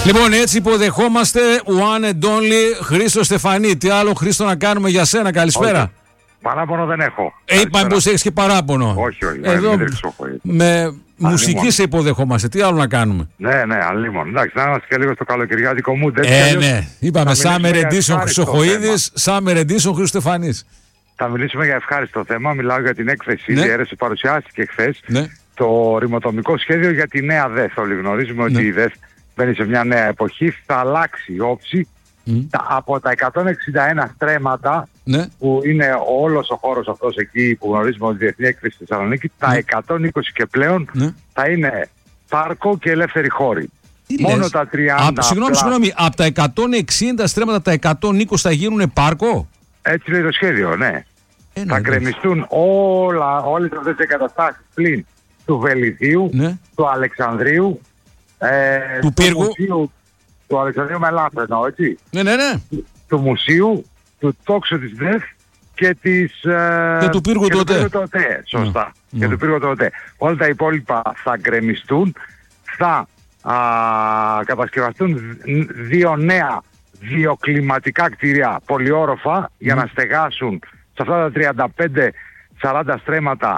Λοιπόν, έτσι υποδεχόμαστε one and only Χρήστο Στεφανή. Τι άλλο, Χρήστο, να κάνουμε για σένα? Καλησπέρα. Όχι. Παράπονο δεν έχω. Είπαμε πως έχεις και παράπονο. Όχι, όχι. Εδώ με μουσική σε υποδεχόμαστε. Τι άλλο να κάνουμε? Ναι, αλλήμον. Εντάξει, να είμαστε και λίγο στο καλοκαιριάτικο mood. Ναι. Είπαμε Summer Edition Χρυσοχοΐδης, Summer Edition Χρήστο Στεφανής. Θα μιλήσουμε για ευχάριστο θέμα. Μιλάω για την έκθεση. Η αίρεση παρουσιάστηκε χθες. Ναι. Το ρηματομικό σχέδιο για τη νέα ΔΕΘ. Όλοι γνωρίζουμε ότι η ΔΕΘ μπαίνει σε μια νέα εποχή. Θα αλλάξει η όψη. Από τα 161 στρέμματα που είναι όλος ο χώρος αυτός εκεί που γνωρίζουμε ότι Διεθνή Έκθεση στη Θεσσαλονίκη, τα 120 και πλέον θα είναι πάρκο και ελεύθερη χώρη. Μόνο τα 30... Συγγνώμη, από τα 160 στρέμματα τα 120 θα γίνουν πάρκο? Έτσι λέει το σχέδιο, ναι. Θα γκρεμιστούν όλες αυτές τις εγκαταστάσεις πλην του Βελιδίου, του Αλεξανδρίου, του Πύργου, του Αλεξανδρίου με λάθος εννοώ, έτσι. Ναι. Του μουσείου, του τόξου της ΔΕΘ και του Πύργου του ΟΤΕ. Σωστά. Και του Πύργου του ΟΤΕ. Όλα τα υπόλοιπα θα γκρεμιστούν, θα κατασκευαστούν 2 νέα βιοκλιματικά κτίρια πολυόροφα για να στεγάσουν σε αυτά τα 35-40 στρέμματα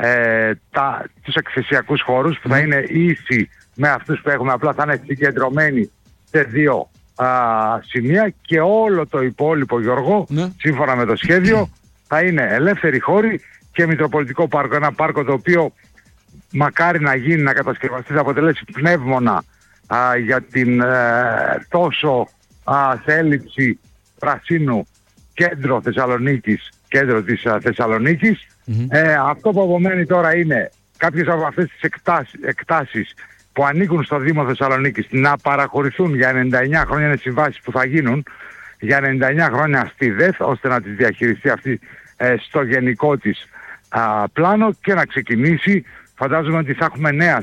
τους εκθεσιακούς χώρους που θα είναι ίσοι με αυτούς που έχουμε, απλά θα είναι συγκεντρωμένοι σε 2 σημεία, και όλο το υπόλοιπο, Γιώργο, σύμφωνα με το σχέδιο, θα είναι ελεύθερη χώρη και Μητροπολιτικό πάρκο. Ένα πάρκο το οποίο μακάρι να γίνει, να κατασκευαστεί, θα αποτελέσει πνεύμονα για την τόσο σε έλλειψη πρασίνου κέντρο της Θεσσαλονίκης. Αυτό που απομένει τώρα είναι κάποιες από αυτές τις εκτάσεις που ανήκουν στο Δήμο Θεσσαλονίκης να παραχωρηθούν για 99 χρόνια, είναι συμβάσεις που θα γίνουν για 99 χρόνια στη ΔΕΘ, ώστε να τις διαχειριστεί αυτή στο γενικό της πλάνο και να ξεκινήσει. Φαντάζομαι ότι θα έχουμε νέα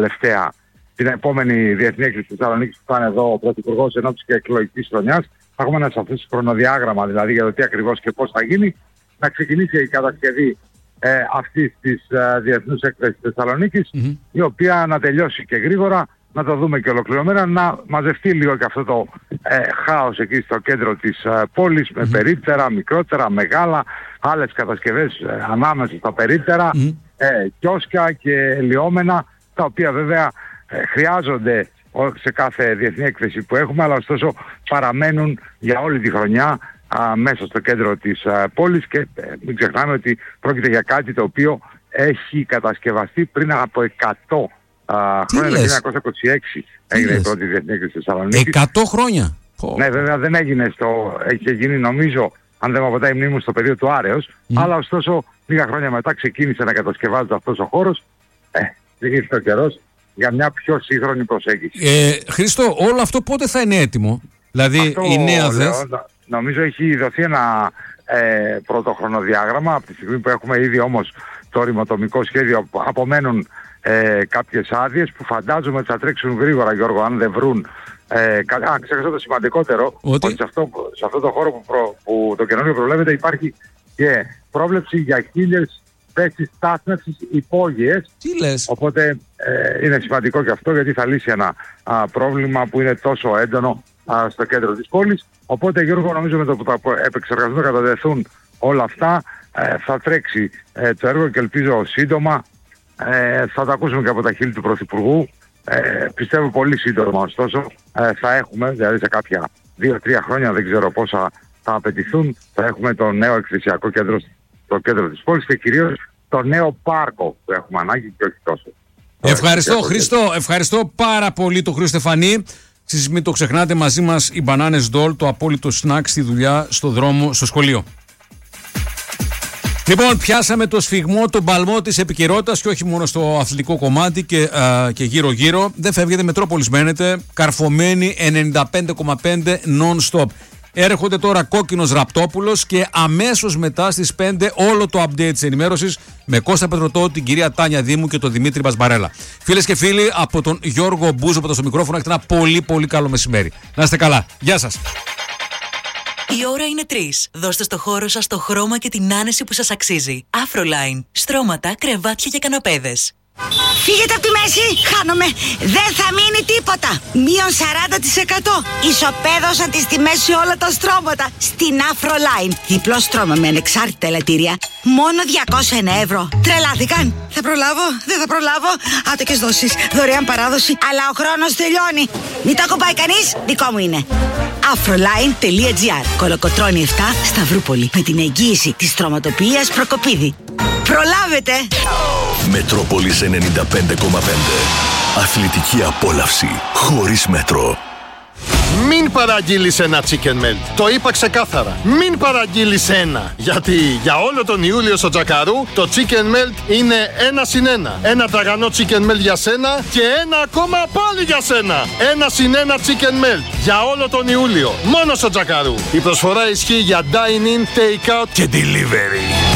την επόμενη Διεθνή Έκθεση της Θεσσαλονίκης που θα είναι εδώ ο Πρωθυπουργός ενόψει και εκλογικής χρονιάς. Θα έχουμε ένα σαφές χρονοδιάγραμμα δηλαδή για το τι ακριβώς και πώς θα γίνει. Να ξεκινήσει η κατασκευή αυτής της Διεθνούς Έκθεσης της Θεσσαλονίκης, η οποία να τελειώσει και γρήγορα, να το δούμε και ολοκληρωμένα, να μαζευτεί λίγο και αυτό το χάος εκεί στο κέντρο της πόλης, με περίπτερα, μικρότερα, μεγάλα, άλλες κατασκευές ανάμεσα στα περίπτερα, κιόσκα και λιόμενα, τα οποία βέβαια χρειάζονται σε κάθε διεθνή έκθεση που έχουμε, αλλά ωστόσο παραμένουν για όλη τη χρονιά μέσα στο κέντρο της πόλης, και μην ξεχνάμε ότι πρόκειται για κάτι το οποίο έχει κατασκευαστεί πριν από 100 χρόνια. Το 1926 έγινε η πρώτη διεθνή έκθεση της Θεσσαλονίκης. 100 χρόνια! Ναι, βέβαια δεν έγινε είχε γίνει, νομίζω, αν δεν με αποτάει η μνήμη μου, στο πεδίο του Άρεως, αλλά ωστόσο λίγα χρόνια μετά ξεκίνησε να κατασκευάζεται αυτός ο χώρος. Ήρθε ο καιρός για μια πιο σύγχρονη προσέγγιση. Χρήστο, όλο αυτό πότε θα είναι έτοιμο? Δηλαδή αυτό, η νέα ΔΕΘ? Νομίζω έχει δοθεί ένα πρώτο χρονοδιάγραμμα από τη στιγμή που έχουμε ήδη όμως το ρηματομικό σχέδιο. Απομένουν κάποιες άδειες που φαντάζομαι ότι θα τρέξουν γρήγορα, Γιώργο, αν δεν βρουν. Ξέχασα το σημαντικότερο, ότι σε αυτό το χώρο που το καινούριο προβλέπεται υπάρχει και πρόβλεψη για 1000 θέσεις στάθμευσης υπόγειες. Τι λες? Οπότε είναι σημαντικό και αυτό, γιατί θα λύσει ένα πρόβλημα που είναι τόσο έντονο στο κέντρο της πόλης. Οπότε, Γιώργο, νομίζω με το που θα επεξεργαστούν, κατατεθούν όλα αυτά, θα τρέξει το έργο και ελπίζω σύντομα θα το ακούσουμε και από τα χείλη του Πρωθυπουργού. Πιστεύω πολύ σύντομα, ωστόσο, θα έχουμε, δηλαδή σε κάποια 2-3 χρόνια, δεν ξέρω πόσα θα απαιτηθούν, θα έχουμε το νέο εκθεσιακό κέντρο στο κέντρο της πόλης και κυρίως το νέο πάρκο που έχουμε ανάγκη και όχι τόσο. Ευχαριστώ, Χρήστο. Ευχαριστώ πάρα πολύ τον Χρήστο Στεφανή. Εσείς μην το ξεχνάτε, μαζί μας οι μπανάνες Ντόλ, το απόλυτο σνακ στη δουλειά, στο δρόμο, στο σχολείο. Λοιπόν, πιάσαμε το σφιγμό, τον παλμό της επικαιρότητας και όχι μόνο στο αθλητικό κομμάτι και γύρω-γύρω. Δεν φεύγετε, Μετρόπολης μένετε, καρφωμένη 95,5 non-stop. Έρχονται τώρα Κόκκινος Ραπτόπουλος και αμέσως μετά στις 5 όλο το update της ενημέρωσης με Κώστα Πετρωτό, την κυρία Τάνια Δήμου και τον Δημήτρη Μπασμπαρέλα. Φίλες και φίλοι, από τον Γιώργο Μπούζο που ήταν στο μικρόφωνο, έχετε ένα πολύ πολύ καλό μεσημέρι. Να είστε καλά. Γεια σας. Η ώρα είναι 3. Δώστε στο χώρο σας το χρώμα και την άνεση που σας αξίζει. Afroline. Στρώματα, κρεβάτια και καναπέδες. Φύγετε από τη μέση, χάνομαι. Δεν θα μείνει τίποτα. Μείον 40%. Ισοπαίδωσαν τις τιμές σε όλα τα στρώματα. Στην Afroline. Διπλό στρώμα με ανεξάρτητα ελαττήρια. Μόνο 201 ευρώ. Τρελάθηκαν. Θα προλάβω, δεν θα προλάβω. Άτοκες δόσεις, δωρεάν παράδοση. Αλλά ο χρόνος τελειώνει. Μην το ακουμπάει κανείς, δικό μου είναι. Afroline.gr. Κολοκοτρώνη 7, Σταυρούπολη. Με την εγγύηση της στρωματοποιίας Προκοπίδη. Προλάβετε! Μετρόπολης 95,5. Αθλητική απόλαυση χωρίς μέτρο. Μην παραγγείλεις ένα chicken melt. Το είπα ξεκάθαρα. Μην παραγγείλεις ένα. Γιατί για όλο τον Ιούλιο στο Τζακαρού το chicken melt είναι 1+1. Ένα τραγανό chicken melt για σένα και ένα ακόμα πάλι για σένα. 1+1 chicken melt για όλο τον Ιούλιο. Μόνο στο Τζακαρού. Η προσφορά ισχύει για dine-in, take-out και delivery.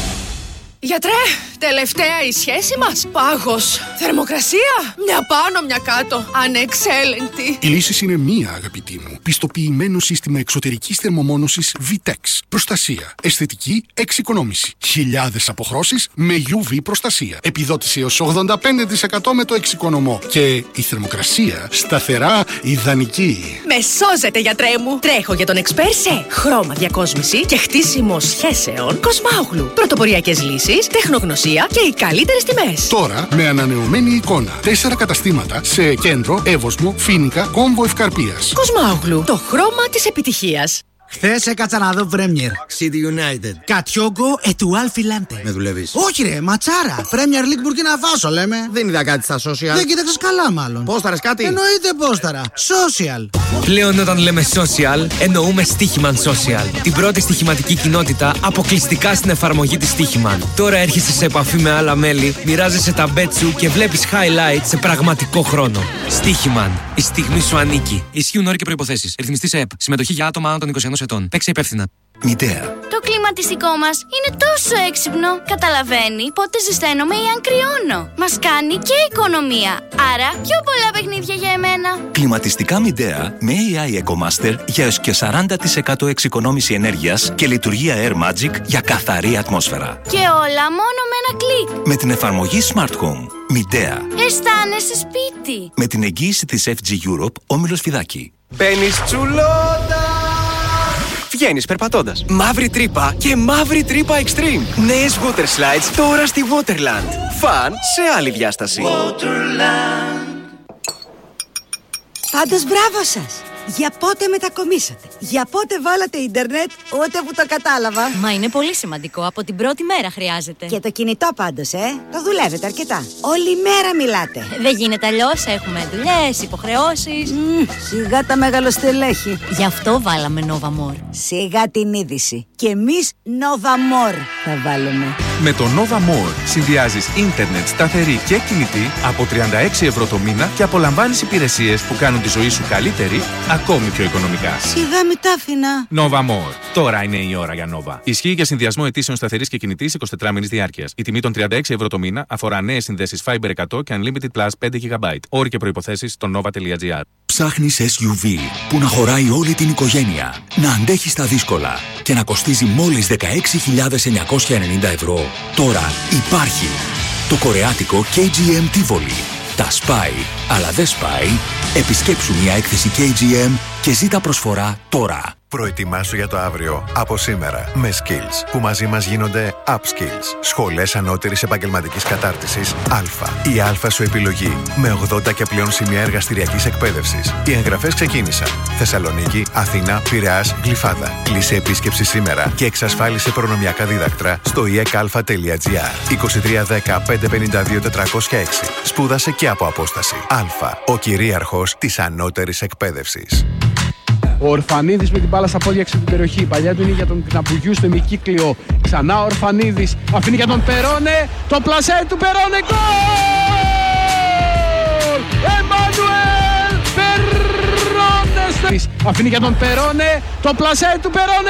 Γιατρέ, τελευταία η σχέση μας. Πάγος. Θερμοκρασία. Μια πάνω, μια κάτω. Ανεξέλεγκτη. Η λύση είναι μία, αγαπητή μου. Πιστοποιημένο σύστημα εξωτερικής θερμομόνωσης VTEX. Προστασία. Αισθητική εξοικονόμηση. Χιλιάδες αποχρώσεις με UV προστασία. Επιδότηση έως 85% με το εξοικονομό. Και η θερμοκρασία σταθερά ιδανική. Με σώζετε, γιατρέ μου. Τρέχω για τον εξπέρ σε χρώμα διακόσμηση και χτίσιμο σχέσεων Κοσμάουγλου. Πρωτοποριακές λύσεις, τεχνογνωσία και οι καλύτερες τιμές. Τώρα με ανανεωμένη εικόνα. 4 καταστήματα σε Κέντρο, Εύωσμο, Φοίνικα, Κόμβο Ευκαρπίας. Κοσμάουγλου. Το χρώμα της επιτυχίας. Χθες έκατσα να δω Premier. City United. Κατιόγκο ετουάλ φιλάντε. Με δουλεύεις? Όχι ρε, ματσάρα. Premier League Burkina Faso λέμε. Δεν είδα κάτι στα social. Δεν κοίταξες καλά μάλλον. Πόσταρες κάτι? Εννοείται πόσταρα. Social. Πλέον όταν λέμε social, εννοούμε Στοίχημαν Social. Την πρώτη στοιχηματική κοινότητα αποκλειστικά στην εφαρμογή της Στοίχημαν. Τώρα έρχεσαι σε επαφή με άλλα μέλη, μοιράζεσαι τα bet σου και βλέπεις highlights σε πραγματικό χρόνο. Στοίχημαν. Η στιγμή σου ανήκει. Ισχύουν όροι και προϋποθέσεις. Ρυθμιστής ΕΕΠ. Συμμετοχή για άτομα άνω των 21 ετών. Παίξε υπεύθυνα. Μητέα. Το κλιματιστικό μας είναι τόσο έξυπνο. Καταλαβαίνει πότε ζεσταίνομαι ή αν κρυώνω. Μας κάνει και οικονομία. Άρα πιο πολλά παιχνίδια για εμένα. Κλιματιστικά Μητέα με AI EcoMaster για έως και 40% εξοικονόμηση ενέργειας και λειτουργία Air Magic για καθαρή ατμόσφαιρα. Και όλα μόνο με ένα κλικ. Με την εφαρμογή Smart Home. Μητέα. Αισθάνεσαι σπίτι. Με την εγγύηση της FG Europe, Όμιλος Φιδάκη. Μπαίνεις τσουλότα. Βγαίνεις περπατώντας. Μαύρη τρύπα και μαύρη τρύπα extreme. Νέες water slides τώρα στη Waterland. Φαν σε άλλη διάσταση. Waterland. Πάντως μπράβο σας. Για πότε μετακομίσατε? Για πότε βάλατε ίντερνετ? Ούτε που το κατάλαβα. Μα είναι πολύ σημαντικό. Από την πρώτη μέρα χρειάζεται. Και το κινητό πάντως, το δουλεύετε αρκετά. Όλη μέρα μιλάτε. Δεν γίνεται αλλιώς. Έχουμε δουλειές, υποχρεώσεις. Σιγά τα μεγαλοστελέχη. Γι' αυτό βάλαμε Nova More. Σιγά την είδηση. Και εμείς Nova More θα βάλουμε. Με το Nova More συνδυάζεις ίντερνετ σταθερή και κινητή από 36 ευρώ το μήνα και απολαμβάνεις υπηρεσίες που κάνουν τη ζωή σου καλύτερη, ακόμη πιο οικονομικά. Σιγά μη τα άφηνα. Nova More. Τώρα είναι η ώρα για Nova. Ισχύει για συνδυασμό αιτήσεων σταθερής και κινητής 24 μήνες διάρκειας. Η τιμή των 36 ευρώ το μήνα αφορά νέες συνδέσεις Fiber 100 και Unlimited Plus 5 GB. Όροι και προϋποθέσεις στο nova.gr. Ψάχνεις SUV που να χωράει όλη την οικογένεια, να αντέχει στα δύσκολα και να κοστίζει μόλις 16.990 ευρώ. Τώρα υπάρχει το κορεάτικο KGM Tivoli. Τα σπάει, αλλά δεν σπάει. Επισκέψου μια έκθεση KGM και ζήτα προσφορά τώρα. Προετοιμάσου για το αύριο από σήμερα με Skills, που μαζί μας γίνονται Upskills. Σχολές ανώτερης επαγγελματικής κατάρτισης Α. Η Α σου επιλογή με 80 και πλέον σημεία εργαστηριακής εκπαίδευσης. Οι εγγραφές ξεκίνησαν. Θεσσαλονίκη, Αθήνα, Πειραιάς, Γλυφάδα. Κλείσε επίσκεψη σήμερα και εξασφάλισε προνομιακά δίδακτρα στο ekalfa.gr. 2310 552 406. Σπούδασε και από απόσταση. Α. Ο κυρίαρχος της ανώτερης εκπαίδευσης. Ο Ορφανίδης με την μπάλα στα πόδια έξω την περιοχή. Παλιά του είναι για τον Κναπουγιού στο ημικύκλιο. Ξανά ο Ορφανίδης. Αφήνει για τον Περόνε. Το πλασέ του Περόνε. Γκολ! Εμμανουέλ Περόνε. Αφήνει για τον Περόνε. Το πλασέ του Περόνε.